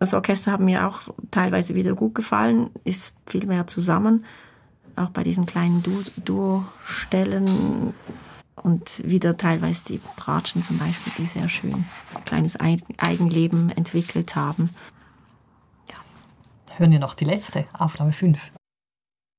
Das Orchester hat mir auch teilweise wieder gut gefallen, ist viel mehr zusammen, auch bei diesen kleinen Duo-Stellen und wieder teilweise die Bratschen zum Beispiel, die sehr schön ein kleines Eigenleben entwickelt haben. Hören wir noch die letzte, Aufnahme 5.